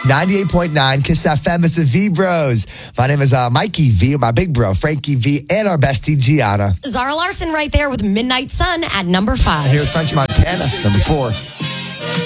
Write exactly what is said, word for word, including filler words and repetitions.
ninety-eight point nine Kiss F M. It's the V Bros. My name is uh, Mikey V, my big bro, Frankie V, and our bestie, Gianna. Zara Larson right there with Midnight Sun at number five. And here's French Montana, number four.